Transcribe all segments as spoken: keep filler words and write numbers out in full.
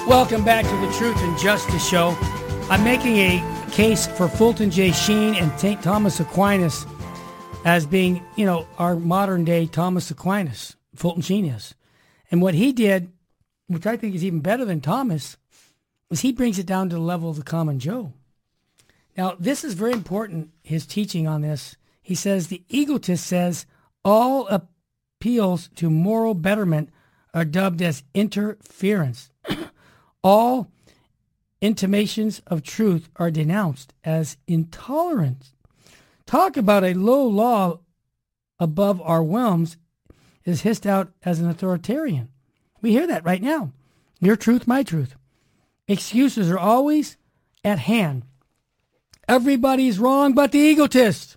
Welcome back to the Truth and Justice Show. I'm making a case for Fulton J. Sheen and Saint Thomas Aquinas as being, you know, our modern day Thomas Aquinas. Fulton Sheen is. And what he did, which I think is even better than Thomas, is he brings it down to the level of the common Joe. Now, this is very important, his teaching on this. He says the egotist says all appeals to moral betterment are dubbed as interference. All intimations of truth are denounced as intolerance. Talk about a low law above our realms is hissed out as an authoritarian. We hear that right now. Your truth, my truth. Excuses are always at hand. Everybody's wrong but the egotist.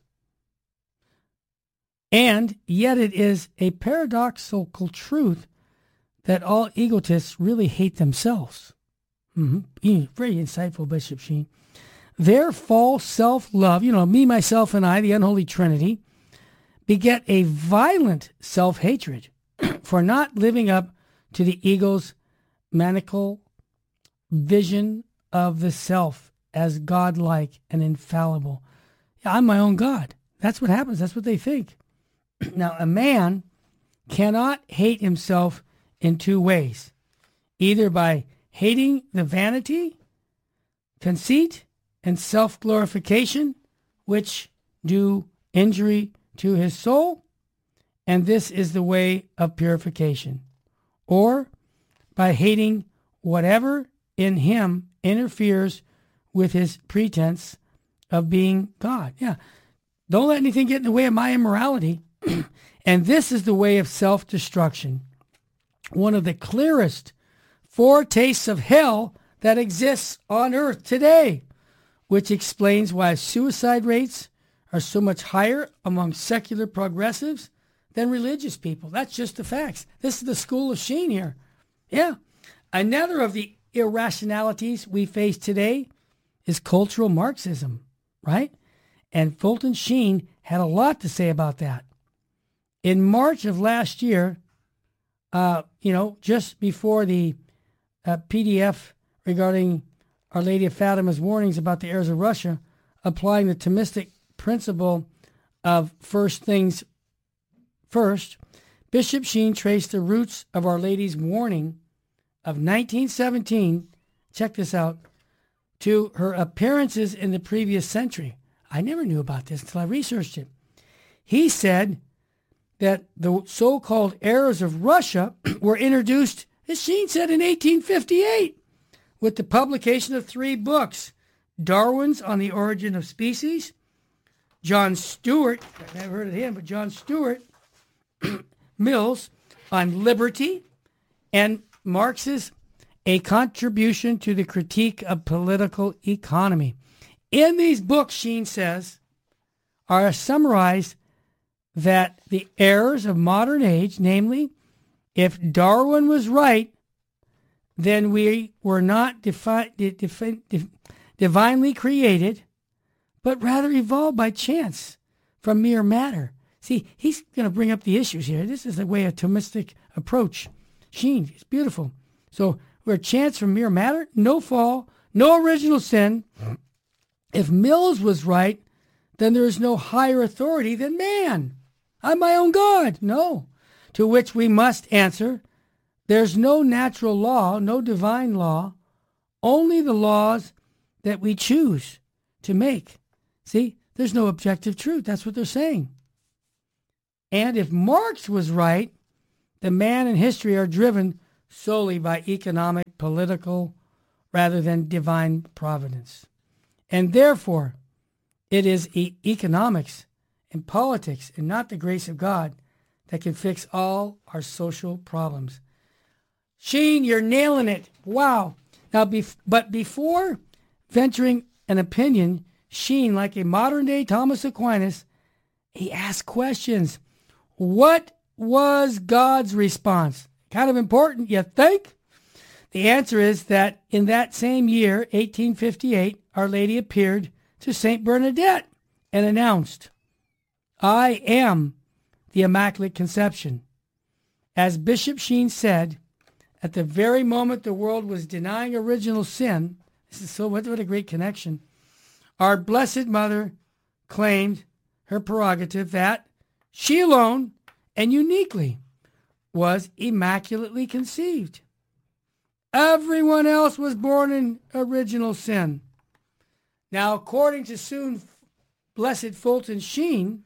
And yet it is a paradoxical truth that all egotists really hate themselves. Mm-hmm. Very insightful, Bishop Sheen. Their false self-love, you know, me, myself, and I, the unholy trinity, beget a violent self-hatred for not living up to the ego's maniacal vision of the self as godlike and infallible. Yeah, I'm my own God. That's what happens. That's what they think. Now, a man cannot hate himself in two ways, either by hating the vanity, conceit, and self-glorification, which do injury to his soul, and this is the way of purification, or by hating whatever in him interferes with his pretense of being God. Yeah, don't let anything get in the way of my immorality, and this is the way of self-destruction. One of the clearest foretastes of hell that exists on earth today, which explains why suicide rates are so much higher among secular progressives than religious people. That's just the facts. This is the school of Sheen here. Yeah. Another of the irrationalities we face today is cultural Marxism, right? And Fulton Sheen had a lot to say about that. In March of last year, uh, you know, just before the uh, P D F regarding Our Lady of Fatima's warnings about the heirs of Russia, applying the Thomistic principle of first things first, Bishop Sheen traced the roots of Our Lady's warning of nineteen seventeen, check this out, to her appearances in the previous century. I never knew about this until I researched it. He said that the so-called heirs of Russia were introduced, as Sheen said, in eighteen fifty-eight, with the publication of three books, Darwin's On the Origin of Species, John Stuart, I've never heard of him, but John Stuart Mill's On Liberty, and Marx's A Contribution to the Critique of Political Economy. In these books, Sheen says, are summarized that the errors of modern age, namely, if Darwin was right, then we were not defi- defi- defi- divinely created, but rather evolved by chance from mere matter. See, he's going to bring up the issues here. This is a way of Thomistic approach. Sheen, it's beautiful. So we're chance from mere matter, no fall, no original sin. If Mills was right, then there is no higher authority than man. I'm my own God. No. To which we must answer, there's no natural law, no divine law, only the laws that we choose to make. See, there's no objective truth. That's what they're saying. And if Marx was right, the man and history are driven solely by economic, political, rather than divine providence. And therefore, it is e- economics and politics and not the grace of God that can fix all our social problems. Sheen, you're nailing it. Wow. Now, bef- but before venturing an opinion, Sheen, like a modern-day Thomas Aquinas, he asked questions. What was God's response? Kind of important, you think? The answer is that in that same year, eighteen fifty-eight, Our Lady appeared to Saint Bernadette and announced, I am the Immaculate Conception. As Bishop Sheen said, at the very moment the world was denying original sin, this is so, what, what a great connection, our Blessed Mother claimed her prerogative that she alone and uniquely was immaculately conceived. Everyone else was born in original sin. Now, according to soon Blessed Fulton Sheen,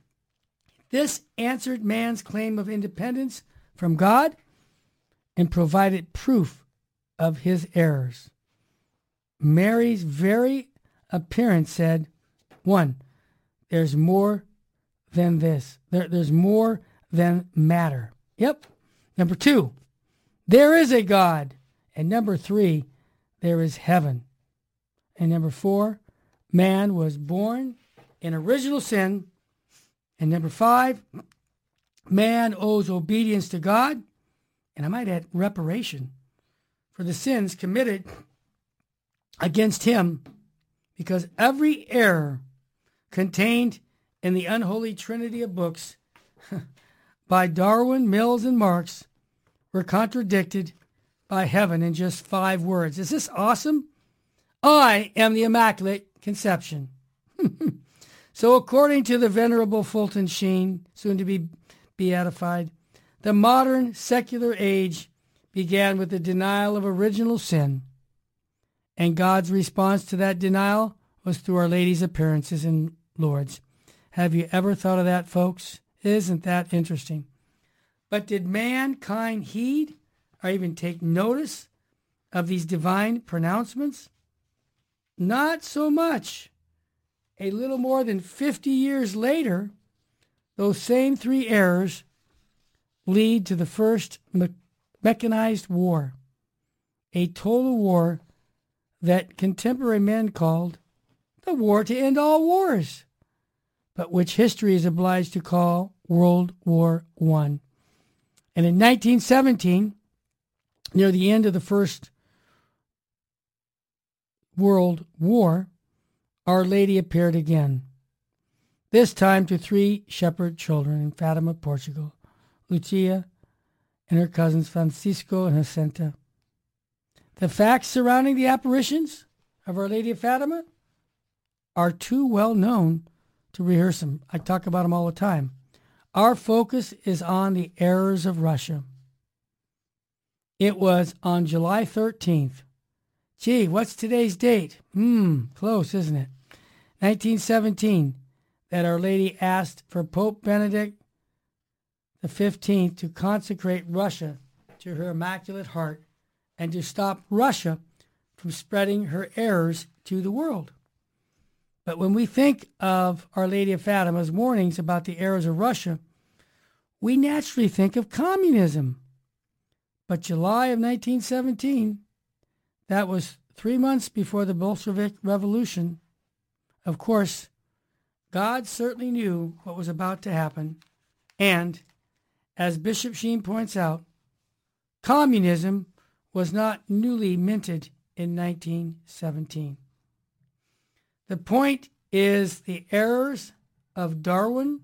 this answered man's claim of independence from God and provided proof of his errors. Mary's very appearance said, one, there's more than this. There, there's more than matter. Yep. Number two, there is a God. And number three, there is heaven. And number four, man was born in original sin. And number five, man owes obedience to God, and I might add reparation, for the sins committed against him, because every error contained in the unholy trinity of books by Darwin, Mills, and Marx were contradicted by heaven in just five words. Is this awesome? I am the Immaculate Conception. So according to the Venerable Fulton Sheen, soon to be beatified, the modern secular age began with the denial of original sin, and God's response to that denial was through Our Lady's appearances in Lourdes. Have you ever thought of that, folks? Isn't that interesting? But did mankind heed or even take notice of these divine pronouncements? Not so much. A little more than fifty years later, those same three errors lead to the first me- mechanized war, a total war that contemporary men called the war to end all wars, but which history is obliged to call World War One. And in nineteen seventeen, near the end of the First World War, Our Lady appeared again, this time to three shepherd children in Fatima, Portugal, Lucia and her cousins Francisco and Jacinta. The facts surrounding the apparitions of Our Lady of Fatima are too well known to rehearse them. I talk about them all the time. Our focus is on the errors of Russia. It was on July thirteenth. Gee, what's today's date? Hmm, close, isn't it? nineteen seventeen, that Our Lady asked for Pope Benedict the fifteenth to consecrate Russia to her Immaculate Heart and to stop Russia from spreading her errors to the world. But when we think of Our Lady of Fatima's warnings about the errors of Russia, we naturally think of communism. But July of nineteen seventeen, that was three months before the Bolshevik Revolution. Of course, God certainly knew what was about to happen. And, as Bishop Sheen points out, communism was not newly minted in nineteen seventeen. The point is the errors of Darwin,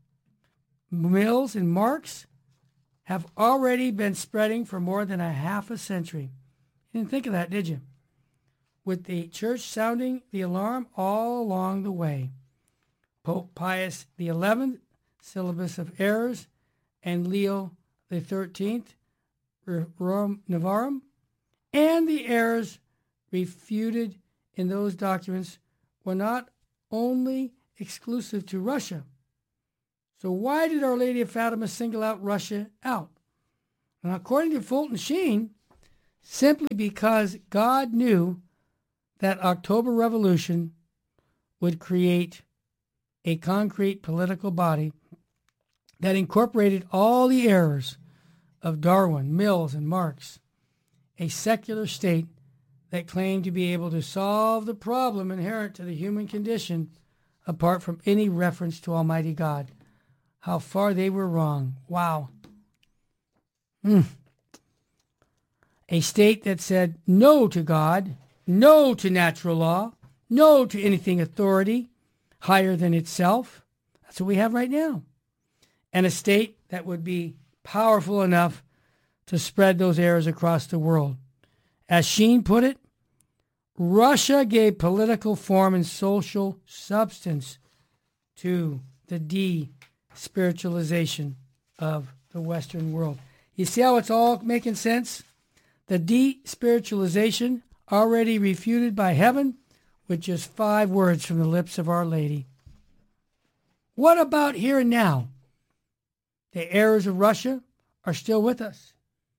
Mills, and Marx have already been spreading for more than a half a century. You didn't think of that, did you? With the church sounding the alarm all along the way. Pope Pius the eleventh, Syllabus of Errors, and Leo the thirteenth, Rerum Novarum, and the errors refuted in those documents were not only exclusive to Russia. So why did Our Lady of Fatima single out Russia out? And according to Fulton Sheen, simply because God knew that October Revolution would create a concrete political body that incorporated all the errors of Darwin, Mills, and Marx, a secular state that claimed to be able to solve the problem inherent to the human condition apart from any reference to Almighty God. How far they were wrong. Wow. Mm. A state that said no to God, no to natural law, no to anything authority higher than itself. That's what we have right now. And a state that would be powerful enough to spread those errors across the world. As Sheen put it, Russia gave political form and social substance to the de-spiritualization of the Western world. You see how it's all making sense? The de-spiritualization already refuted by heaven with just five words from the lips of Our Lady. What about here and now? The errors of Russia are still with us,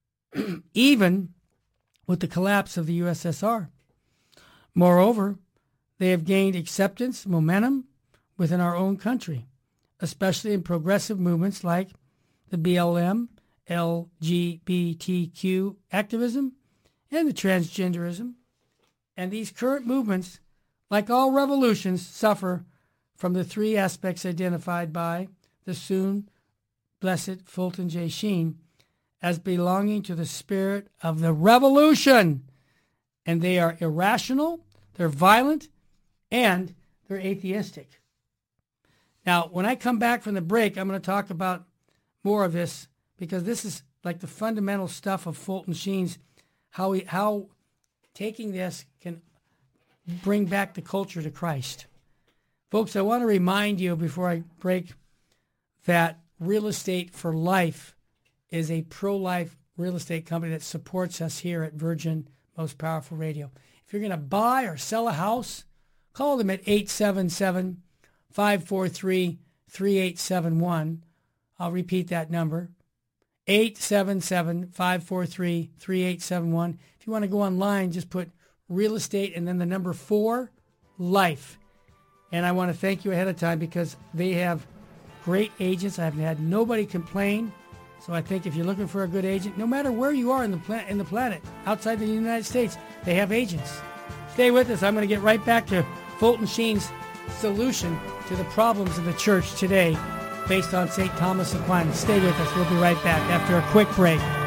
even with the collapse of the U S S R. Moreover, they have gained acceptance, momentum within our own country, especially in progressive movements like the B L M, L G B T Q activism, and the transgenderism. And these current movements, like all revolutions, suffer from the three aspects identified by the soon blessed Fulton J. Sheen as belonging to the spirit of the revolution. And they are irrational, they're violent, and they're atheistic. Now, when I come back from the break, I'm going to talk about more of this, because this is like the fundamental stuff of Fulton Sheen's, how he, how taking this can bring back the culture to Christ. Folks, I want to remind you before I break that Real Estate for Life is a pro-life real estate company that supports us here at Virgin Most Powerful Radio. If you're going to buy or sell a house, call them at eight seven seven, five four three, three eight seven one. I'll repeat that number, eight seven seven, five four three, three eight seven one. If you want to go online, just put real estate and then the number four, life. And I want to thank you ahead of time because they have great agents. I've had nobody complain. So I think if you're looking for a good agent, no matter where you are in the planet, in the planet, outside the United States, they have agents. Stay with us. I'm going to get right back to Fulton Sheen's solution to the problems of the church today based on Saint Thomas Aquinas. Stay with us. We'll be right back after a quick break.